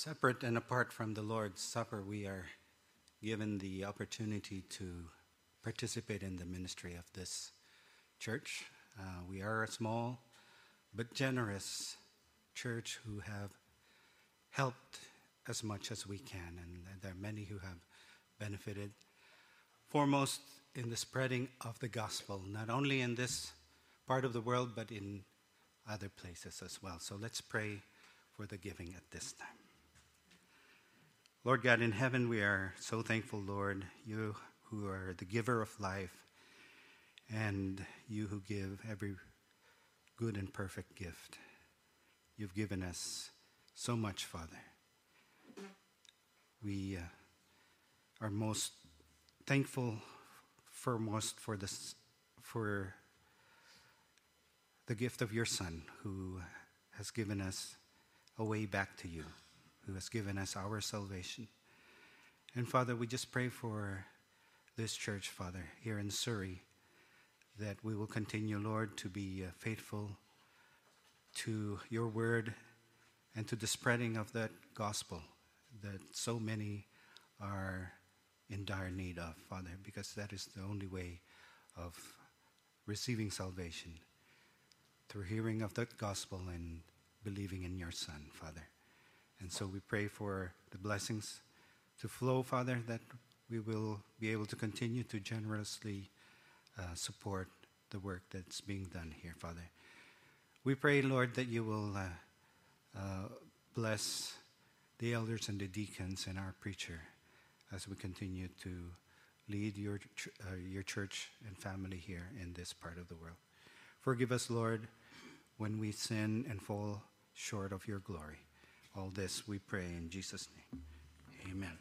Separate and apart from the Lord's Supper, we are given the opportunity to participate in the ministry of this church. We are a small but generous church who have helped as much as we can, and there are many who have benefited, foremost in the spreading of the gospel, not only in this part of the world, but in other places as well. So let's pray for the giving at this time. Lord God in heaven, we are so thankful, Lord, you who are the giver of life, and you who give every good and perfect gift. You've given us so much, Father. We are most thankful for the gift of your Son, who has given us a way back to you, who has given us our salvation. And Father, we just pray for this church, Father, here in Surrey, that we will continue, Lord, to be faithful to your word and to the spreading of that gospel that so many are in dire need of, Father, because that is the only way of receiving salvation, through hearing of that gospel and believing in your Son, Father. And so we pray for the blessings to flow, Father, that we will be able to continue to generously support the work that's being done here, Father. We pray, Lord, that you will bless the elders and the deacons and our preacher as we continue to lead your church and family here in this part of the world. Forgive us, Lord, when we sin and fall short of your glory. All this we pray in Jesus' name. Amen.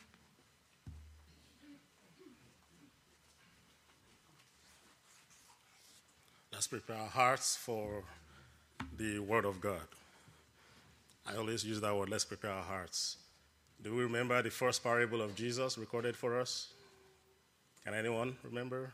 Let's prepare our hearts for the Word of God. I always use that word, let's prepare our hearts. Do we remember the first parable of Jesus recorded for us? Can anyone remember?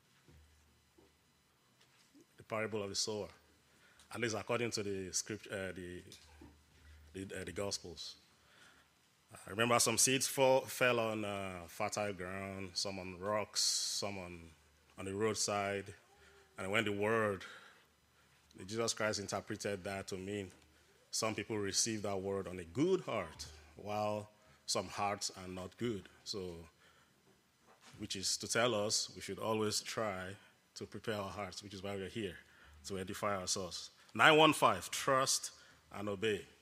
The parable of the sower. At least according to the scripture, the Gospels. I remember some seeds fell on fertile ground, some on rocks, some on the roadside. And when Jesus Christ interpreted that to mean some people receive that word on a good heart, while some hearts are not good. So, which is to tell us we should always try to prepare our hearts, which is why we're here, to edify ourselves. 915, trust and obey.